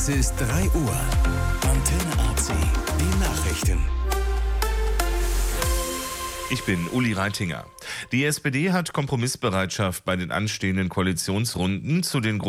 Es ist 3 Uhr. Antenne AC. Die Nachrichten. Ich bin Uli Reitinger. Die SPD hat Kompromissbereitschaft bei den anstehenden Koalitionsrunden zu den